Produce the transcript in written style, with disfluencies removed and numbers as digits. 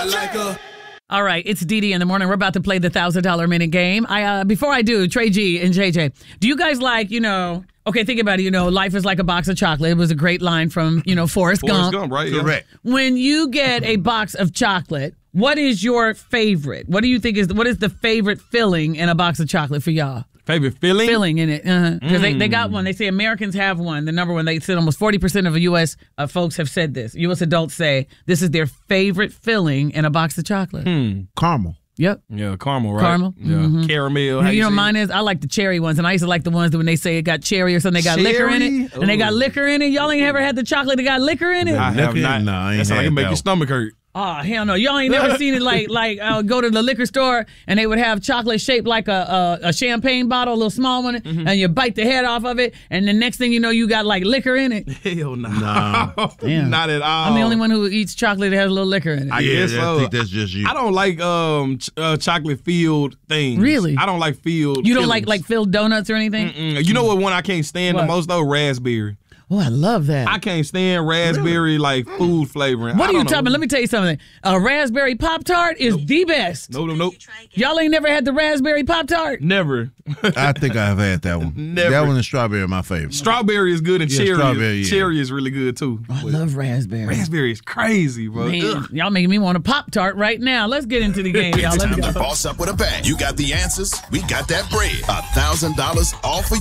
All right, it's Dee in the morning. We're about to play the $1,000 minute game. Before I do, Trey G and JJ, do you guys like, okay, think about it, life is like a box of chocolate. It was a great line from, Forrest Gump. Gump, right? Correct. When you get a box of chocolate, what is your favorite? What do you think what is the favorite filling in a box of chocolate for y'all? Favorite filling? Filling in it. Because they got one. They say Americans have one. The number one, they said almost 40% of U.S. Folks have said this. U.S. adults say this is their favorite filling in a box of chocolate. Caramel. Yep. Yeah, caramel, right? Caramel. Yeah. Mm-hmm. Caramel. Mine is, I like the cherry ones. And I used to like the ones that when they say it got cherry or something, they got liquor in it. And they got liquor in it. Y'all ain't ever had the chocolate that got liquor in it? I have not. No, I ain't That's how had it make that your stomach hurt. Oh, hell no. Y'all ain't never seen it like go to the liquor store and they would have chocolate shaped like a champagne bottle, a little small one, and you bite the head off of it, and the next thing you know, you got like liquor in it. Hell no. Damn. Not at all. I'm the only one who eats chocolate that has a little liquor in it. I guess so. I think that's just you. I don't like chocolate-filled things. Really? I don't like filled You don't fillings. like filled donuts or anything? You know what one I can't stand What? the most, though? Raspberry. Oh, I love that. I can't stand raspberry, like, food flavoring. What I are you don't know. talking about? Let me tell you something. A raspberry Pop-Tart is the best. Nope. Y'all ain't never had the raspberry Pop-Tart? Never. I think I have had that one. Never. That one and strawberry are my favorite. Strawberry is good, and Yeah, cherry. strawberry, yeah. Cherry is really good, too. I love raspberry. Raspberry is crazy, bro. Man, Ugh. y'all making me want a Pop-Tart right now. Let's get into the game, y'all. It's Let's time go. to boss up with a bang. You got the answers. We got that bread. $1,000 all for